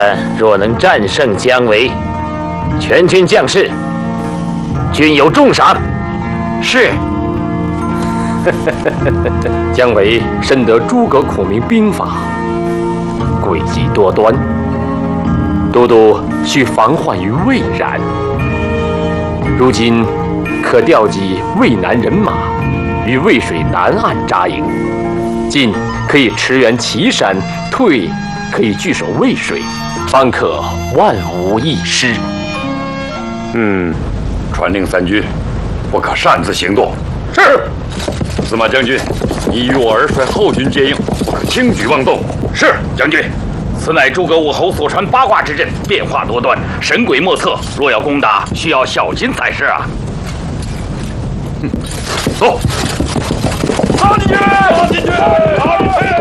若能战胜姜维，全军将士均有重赏。 是。姜维深得诸葛孔明兵法，诡计多端，都督需防患于魏然。如今可调集渭南人马，于渭水南岸扎营，进可以驰援岐山，退可以据守渭水，方可万无一失。 传令三军，不可擅自行动。 是。 司马将军，你与我儿率后军接应，不可轻举妄动。 是将军。此乃诸葛武侯所传八卦之阵，变化多端，神鬼莫测。若要攻打，需要小心才是啊！ 走，杀进去！杀进去！